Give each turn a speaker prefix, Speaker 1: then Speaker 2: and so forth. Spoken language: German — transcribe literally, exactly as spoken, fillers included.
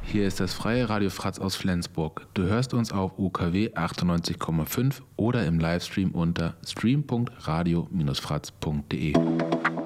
Speaker 1: Hier ist das freie Radio Fratz aus Flensburg. Du hörst uns auf U K W achtundneunzig Komma fünf oder im Livestream unter stream punkt radio Bindestrich fratz punkt de.